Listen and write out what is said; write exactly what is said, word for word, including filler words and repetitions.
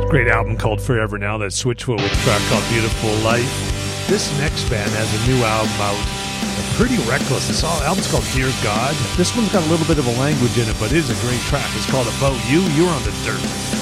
Great album called Forever Now, that Switchfoot with a track called Beautiful Life. This next band has a new album out. They're pretty reckless. This album's called Dear God. This one's got a little bit of a language in it, but it is a great track. It's called About You. You're on the Dirt.